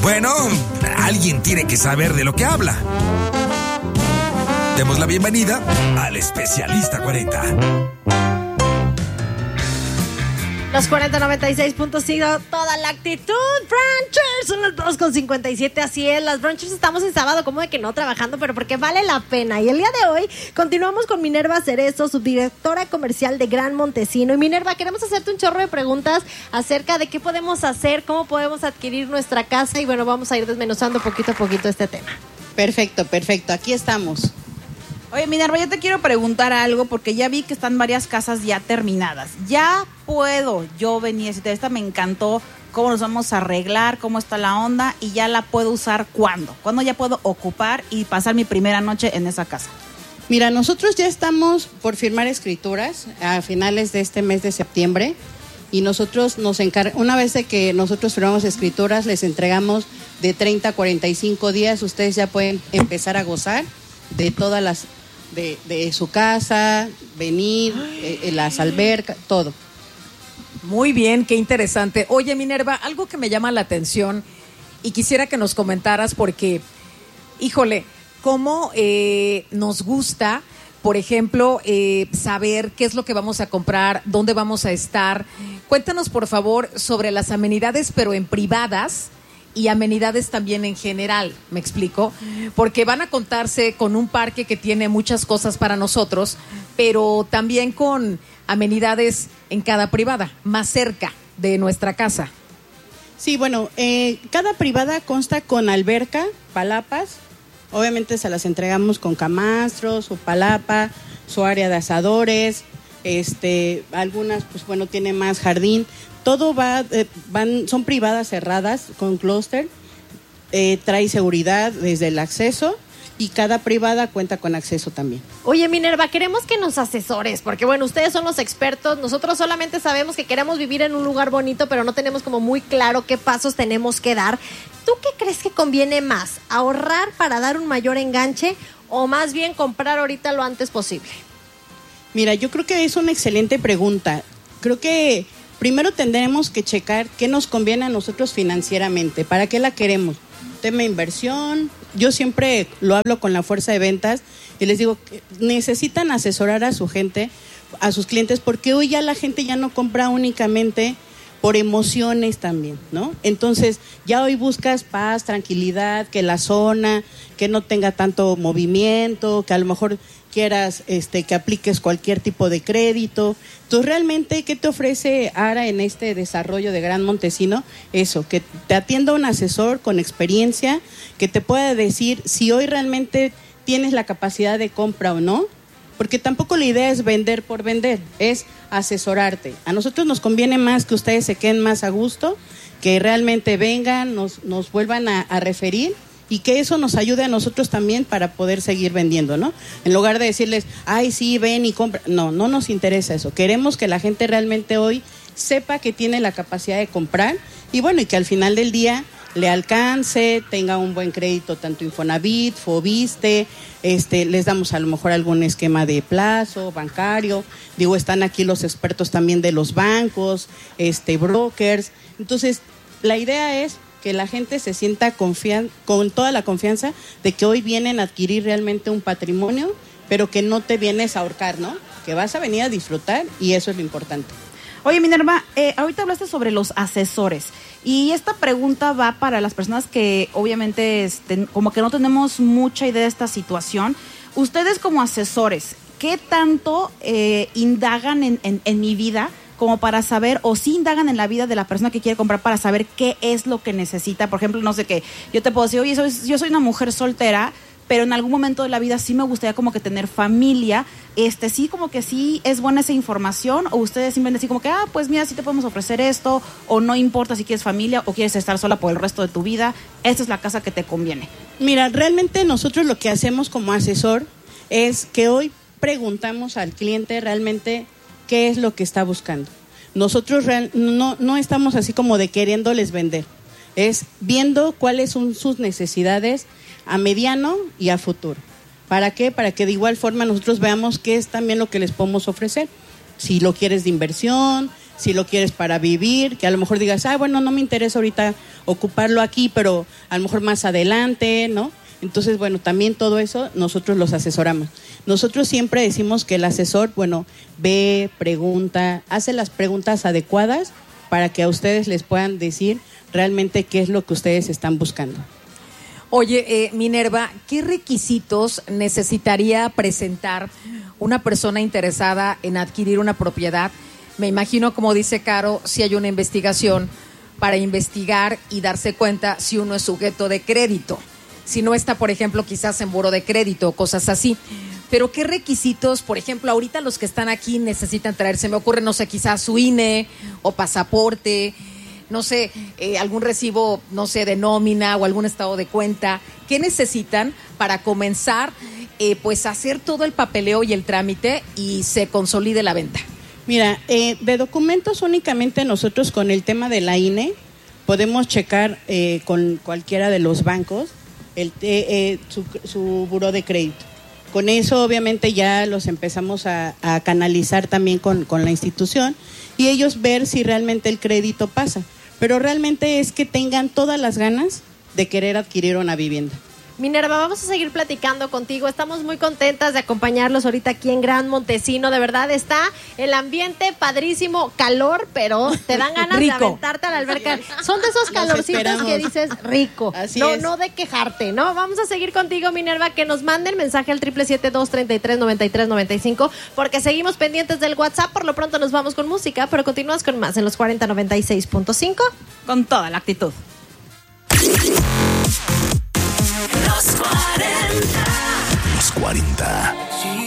Bueno, alguien tiene que saber de lo que habla. Demos la bienvenida al especialista 40. Los 4096.5, toda la actitud, Branchers, son las 2:57, así es, las Branchers estamos en sábado, como de que no trabajando, pero porque vale la pena. Y el día de hoy continuamos con Minerva Cerezo, subdirectora comercial de Gran Montesino. Y Minerva, queremos hacerte un chorro de preguntas acerca de qué podemos hacer, cómo podemos adquirir nuestra casa y bueno, vamos a ir desmenuzando poquito a poquito este tema. Perfecto, aquí estamos. Oye, Minerva, yo te quiero preguntar algo porque ya vi que están varias casas ya terminadas. ¿Ya puedo yo venir y decirte, esta me encantó, cómo nos vamos a arreglar, cómo está la onda y ya la puedo usar cuándo? ¿Cuándo ya puedo ocupar y pasar mi primera noche en esa casa? Mira, nosotros ya estamos por firmar escrituras a finales de este mes de septiembre y nosotros una vez de que nosotros firmamos escrituras, les entregamos de 30 a 45 días, ustedes ya pueden empezar a gozar de todas las de su casa, venir, las albercas, todo. Muy bien, qué interesante. Oye, Minerva, algo que me llama la atención y quisiera que nos comentaras porque, híjole, cómo nos gusta, por ejemplo, saber qué es lo que vamos a comprar, dónde vamos a estar. Cuéntanos, por favor, sobre las amenidades, pero en privadas, y amenidades también en general, ¿me explico? Porque van a contarse con un parque que tiene muchas cosas para nosotros, pero también con amenidades en cada privada, más cerca de nuestra casa. Sí, bueno, cada privada consta con alberca, palapas, obviamente se las entregamos con camastros, su palapa, su área de asadores, algunas, pues bueno, tiene más jardín. Todo son privadas cerradas con clúster, trae seguridad desde el acceso y cada privada cuenta con acceso también. Oye, Minerva, queremos que nos asesores, porque bueno, ustedes son los expertos, nosotros solamente sabemos que queremos vivir en un lugar bonito, pero no tenemos como muy claro qué pasos tenemos que dar. ¿Tú qué crees que conviene más? ¿Ahorrar para dar un mayor enganche o más bien comprar ahorita lo antes posible? Mira, yo creo que es una excelente pregunta. Creo que primero tendremos que checar qué nos conviene a nosotros financieramente, para qué la queremos. Tema inversión, yo siempre lo hablo con la fuerza de ventas y les digo que necesitan asesorar a su gente, a sus clientes, porque hoy ya la gente ya no compra únicamente por emociones también, ¿no? Entonces, ya hoy buscas paz, tranquilidad, que la zona, que no tenga tanto movimiento, que a lo mejor quieras que apliques cualquier tipo de crédito. Entonces, realmente, ¿qué te ofrece ARA en este desarrollo de Gran Montesino? Eso, que te atienda un asesor con experiencia, que te pueda decir si hoy realmente tienes la capacidad de compra o no, porque tampoco la idea es vender por vender, es asesorarte. A nosotros nos conviene más que ustedes se queden más a gusto, que realmente vengan, nos vuelvan a referir y que eso nos ayude a nosotros también para poder seguir vendiendo, ¿no? En lugar de decirles, ay, sí, ven y compra. No nos interesa eso. Queremos que la gente realmente hoy sepa que tiene la capacidad de comprar y bueno, y que al final del día le alcance, tenga un buen crédito, tanto Infonavit, Fobiste, les damos a lo mejor algún esquema de plazo, bancario, digo, están aquí los expertos también de los bancos, brokers. Entonces, la idea es que la gente se sienta con toda la confianza de que hoy vienen a adquirir realmente un patrimonio, pero que no te vienes a ahorcar, ¿no? Que vas a venir a disfrutar y eso es lo importante. Oye, Minerva, ahorita hablaste sobre los asesores y esta pregunta va para las personas que obviamente como que no tenemos mucha idea de esta situación. Ustedes como asesores, ¿qué tanto indagan en mi vida como para saber, o sí indagan en la vida de la persona que quiere comprar para saber qué es lo que necesita? Por ejemplo, no sé qué, yo te puedo decir, oye, yo soy una mujer soltera, pero en algún momento de la vida sí me gustaría como que tener familia, sí como que sí es buena esa información, o ustedes simplemente así como que, pues mira, sí te podemos ofrecer esto, o no importa si quieres familia o quieres estar sola por el resto de tu vida, esta es la casa que te conviene. Mira, realmente nosotros lo que hacemos como asesor es que hoy preguntamos al cliente realmente qué es lo que está buscando. Nosotros no estamos así como de queriéndoles vender, es viendo cuáles son sus necesidades a mediano y a futuro. ¿Para qué? Para que de igual forma nosotros veamos qué es también lo que les podemos ofrecer. Si lo quieres de inversión, si lo quieres para vivir, que a lo mejor digas, bueno, no me interesa ahorita ocuparlo aquí, pero a lo mejor más adelante, ¿no? Entonces, bueno, también todo eso nosotros los asesoramos. Nosotros siempre decimos que el asesor, bueno, ve, pregunta, hace las preguntas adecuadas para que a ustedes les puedan decir realmente qué es lo que ustedes están buscando. Oye, Minerva, ¿qué requisitos necesitaría presentar una persona interesada en adquirir una propiedad? Me imagino, como dice Caro, si hay una investigación para investigar y darse cuenta si uno es sujeto de crédito. Si no está, por ejemplo, quizás en buro de crédito o cosas así. Pero ¿qué requisitos, por ejemplo, ahorita los que están aquí necesitan traer? Se me ocurre, no sé, quizás su INE o pasaporte, no sé, algún recibo, no sé, de nómina o algún estado de cuenta. ¿Qué necesitan para comenzar, pues, a hacer todo el papeleo y el trámite y se consolide la venta? Mira, de documentos únicamente nosotros con el tema de la INE podemos checar con cualquiera de los bancos su buró de crédito. Con eso obviamente ya los empezamos a canalizar también con la institución y ellos ver si realmente el crédito pasa. Pero realmente es que tengan todas las ganas de querer adquirir una vivienda. Minerva, vamos a seguir platicando contigo. Estamos muy contentas de acompañarlos ahorita aquí en Gran Montesino. De verdad, está el ambiente padrísimo, calor, pero te dan ganas de aventarte a la alberca. Son de esos calorcitos que dices rico. Así no, es. no de quejarte, ¿no? Vamos a seguir contigo, Minerva, que nos manden mensaje al 777-233-9395, porque seguimos pendientes del WhatsApp. Por lo pronto nos vamos con música, pero continúas con más en los 4096.5. Con toda la actitud. Los 40.